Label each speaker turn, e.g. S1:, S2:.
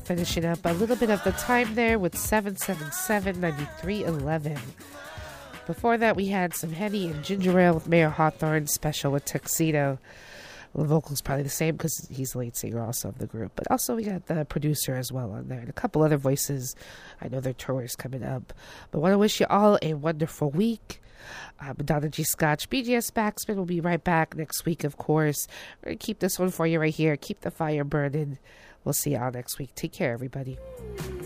S1: finishing up a little bit of the time there with 777-9311. Before that, we had some Henny and Ginger Ale with Mayor Hawthorne, special with Tuxedo. The vocal's probably the same because he's the lead singer also of the group. But also we got the producer as well on there and a couple other voices. I know their tour is coming up. But I want to wish you all a wonderful week. Madonna G. Scotch, BGS Backspin will be right back next week, of course. We're going to keep this one for you right here. Keep the fire burning. We'll see y'all next week. Take care, everybody.